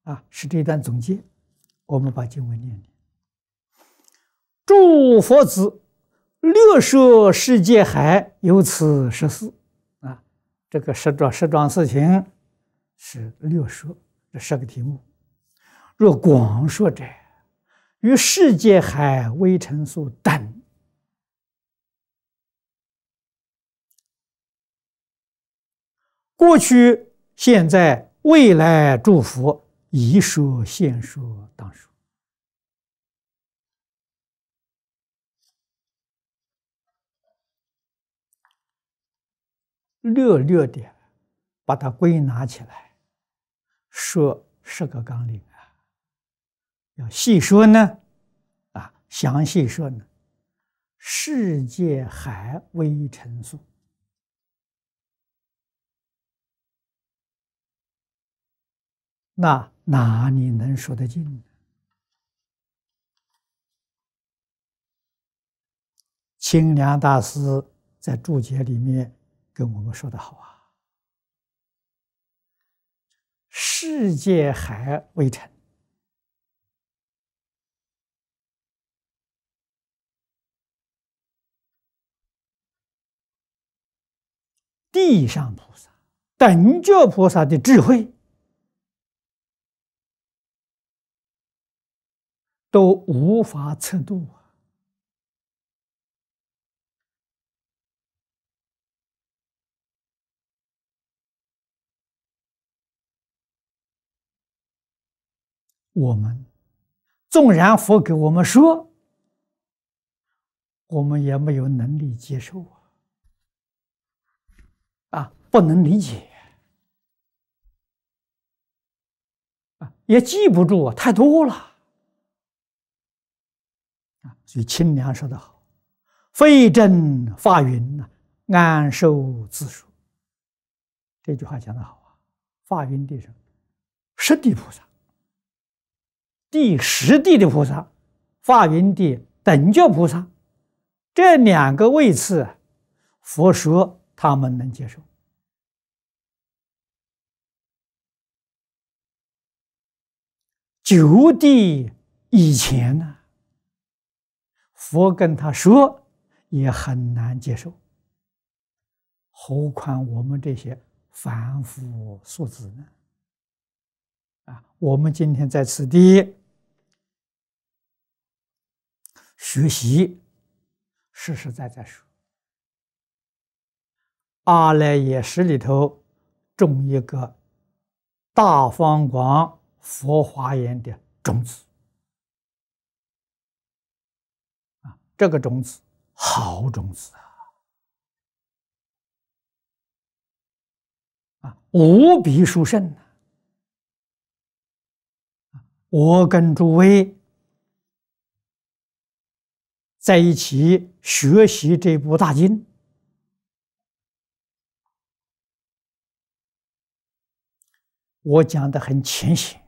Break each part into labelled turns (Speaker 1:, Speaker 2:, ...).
Speaker 1: 是这一段总结。我们把经文念念：诸佛子，六摄世界海，有此十事。这个十桩事情是六摄，这10个题目。若广说者，于世界海微尘数等。过去、现在、未来诸佛，宜说现说当说。略略的把它归纳起来，说10个纲领要细说呢，详细说呢，世界海微尘数。那哪里能说得尽呢？清凉大师在注解里面跟我们说得好世界海微尘，地上菩萨、等觉菩萨的智慧都无法测度我们纵然佛给我们说，我们也没有能力接受不能理解也记不住太多了所以清凉说得好：“非正法云安受自说。”这句话讲得好法云地上10地菩萨，第10地的菩萨，法云地等觉菩萨，这2个位次，佛说他们能接受。9地以前呢，佛跟他说也很难接受，何况我们这些凡夫俗子呢？我们今天在此地学习，实实在在说，阿赖耶识里头种一个大方广佛华严的种子这个种子好种子无比殊胜我跟诸位在一起学习这部大经，我讲得很浅显，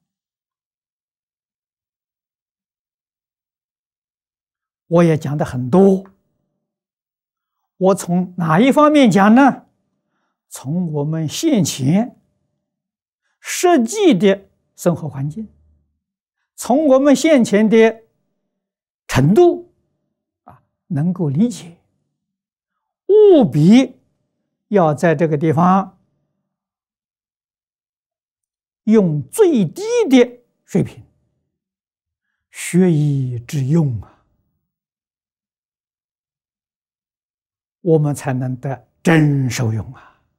Speaker 1: 我也讲得很多。我从哪一方面讲呢？从我们现前实际的生活环境，从我们现前的程度能够理解，务必要在这个地方用最低的水平学以致用我们才能得真受用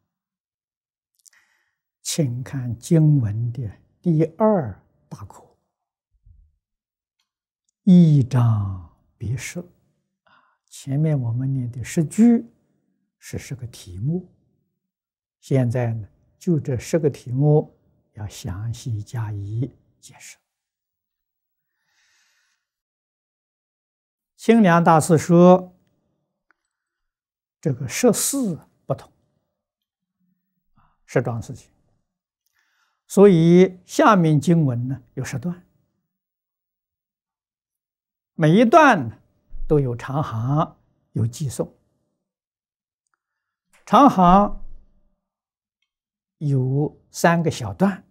Speaker 1: 请看经文的第2大课，一章别释前面我们念的10句是10个题目，现在呢，就这10个题目要详细加以解释。清凉大师说，这个14不同10桩事情，所以下面经文呢有10段，每一段都有长行，有寄送。长行有3个小段，